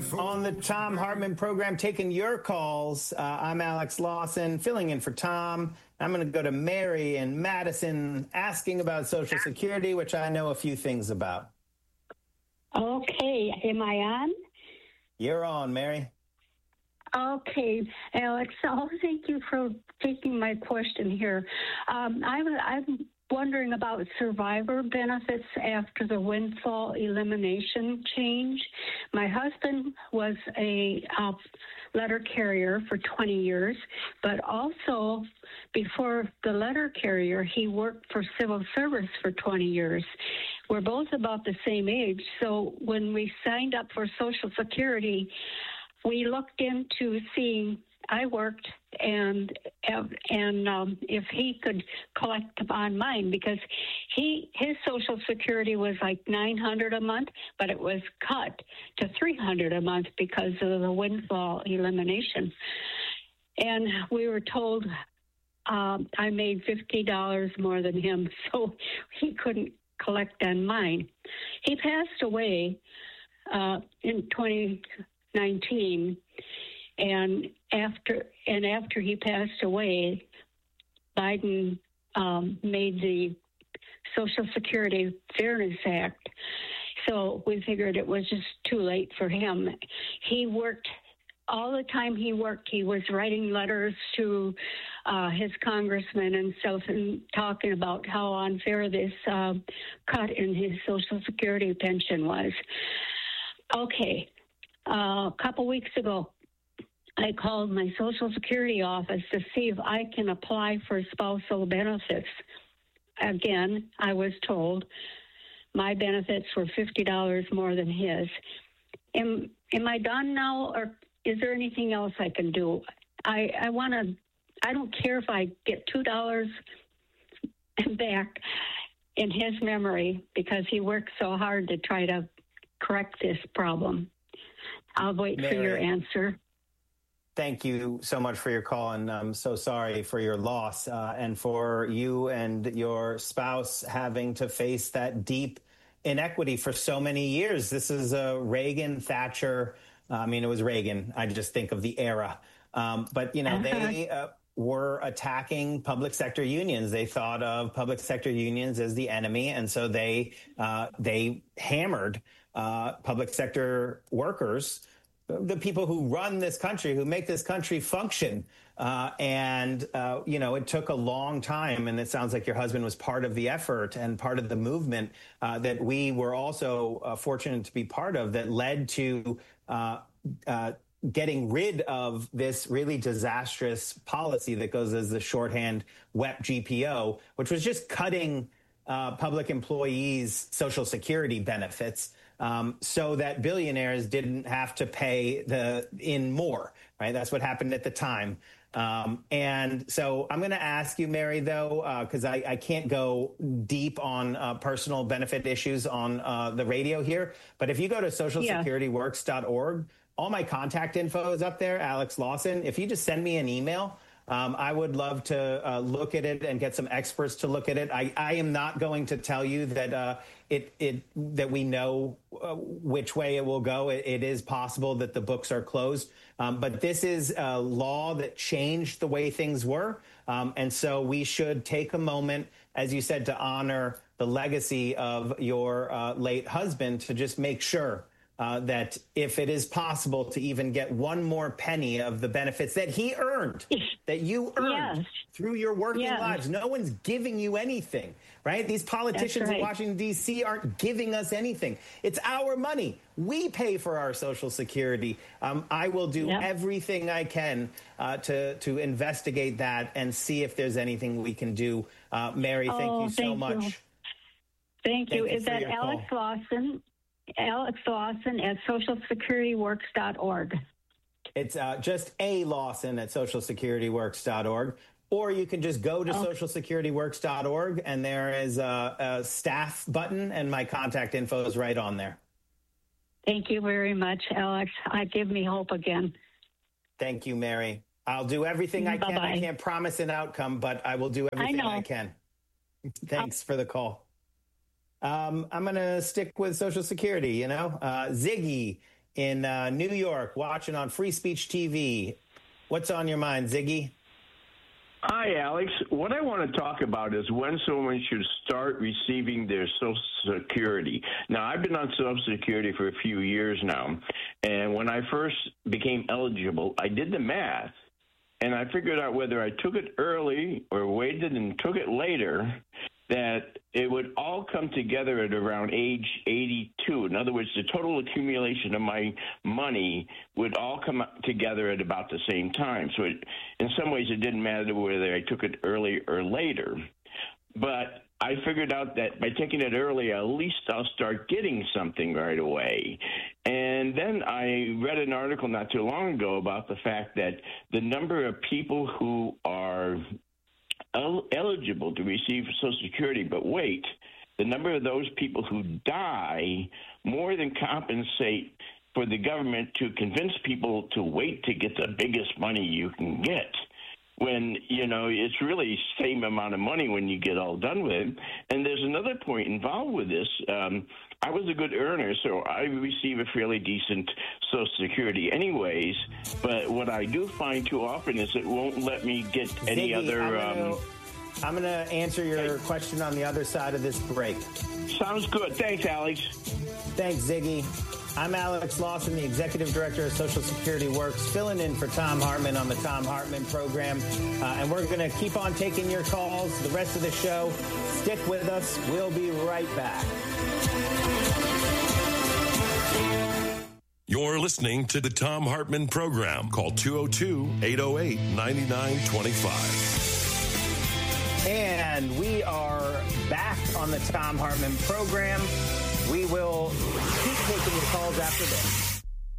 On the Thom Hartmann program, taking your calls. I'm Alex Lawson, filling in for Tom. I'm going to go to Mary in Madison, asking about Social Security, which I know a few things about. Okay, am I on? You're on, Mary. Okay, Alex, thank you for taking my question here. I'm wondering about survivor benefits after the windfall elimination change. My husband was a letter carrier for 20 years, but also before the letter carrier, he worked for civil service for 20 years. We're both about the same age, so when we signed up for Social Security, we looked into seeing I worked and if he could collect on mine, because his Social Security was like $900 a month, but it was cut to $300 a month because of the windfall elimination. And we were told I made $50 more than him, so he couldn't collect on mine. He passed away in 2019. And after he passed away, Biden made the Social Security Fairness Act. So we figured it was just too late for him. He worked all the time he worked. He was writing letters to his congressman and stuff, and talking about how unfair this cut in his Social Security pension was. Okay, a couple weeks ago, I called my Social Security office to see if I can apply for spousal benefits. Again, I was told my benefits were $50 more than his. Am I done now, or is there anything else I can do? I don't care if I get $2 back in his memory, because he worked so hard to try to correct this problem. I'll wait for your answer. Thank you so much for your call, and I'm so sorry for your loss and for you and your spouse having to face that deep inequity for so many years. This is a Reagan, Thatcher. It was Reagan. I just think of the era. But, they were attacking public sector unions. They thought of public sector unions as the enemy, and so they hammered public sector workers, the people who run this country, who make this country function. It took a long time, and it sounds like your husband was part of the effort and part of the movement that we were also fortunate to be part of, that led to getting rid of this really disastrous policy that goes as the shorthand WEP GPO, which was just cutting public employees' Social Security benefits, so that billionaires didn't have to pay in more, right? That's what happened at the time. And so I'm going to ask you, Mary, though, because I can't go deep on personal benefit issues on the radio here. But if you go to socialsecurityworks.org, all my contact info is up there, Alex Lawson. If you just send me an email, I would love to look at it and get some experts to look at it. I am not going to tell you that that we know which way it will go. It is possible that the books are closed, but this is a law that changed the way things were, and so we should take a moment, as you said, to honor the legacy of your late husband, to just make sure that if it is possible to even get one more penny of the benefits that he earned, that you earned through your working lives. No one's giving you anything, right? These politicians in Washington, D.C. aren't giving us anything. It's our money. We pay for our Social Security. I will do everything I can to investigate that and see if there's anything we can do. Mary, thank you so much. Thank you. Is that Alex Lawson? Alex Lawson at socialsecurityworks.org. It's just A Lawson at socialsecurityworks.org. Or you can just go to socialsecurityworks.org, and there is a staff button, and my contact info is right on there. Thank you very much, Alex. Give me hope again. Thank you, Mary. I'll do everything I can. I can't promise an outcome, but I will do everything I can. Thanks for the call. I'm going to stick with Social Security, Ziggy in New York, watching on Free Speech TV. What's on your mind, Ziggy? Hi, Alex. What I want to talk about is when someone should start receiving their Social Security. Now, I've been on Social Security for a few years now, and when I first became eligible, I did the math, and I figured out whether I took it early or waited and took it later, that it would all come together at around age 82. In other words, the total accumulation of my money would all come together at about the same time. So in some ways, it didn't matter whether I took it early or later. But I figured out that by taking it early, at least I'll start getting something right away. And then I read an article not too long ago about the fact that the number of people who are eligible to receive Social Security, but wait, the number of those people who die more than compensate for the government to convince people to wait to get the biggest money you can get. When, it's really the same amount of money when you get all done with it. And there's another point involved with this. I was a good earner, so I receive a fairly decent Social Security anyways. But what I do find too often is it won't let me get any other... I'm going to answer your question on the other side of this break. Sounds good. Thanks, Alex. Thanks, Ziggy. I'm Alex Lawson, the Executive Director of Social Security Works, filling in for Thom Hartmann on the Thom Hartmann program. And we're going to keep on taking your calls the rest of the show. Stick with us. We'll be right back. You're listening to the Thom Hartmann program. Call 202-808-9925. And we are back on the Thom Hartmann program. We will keep taking your calls after this.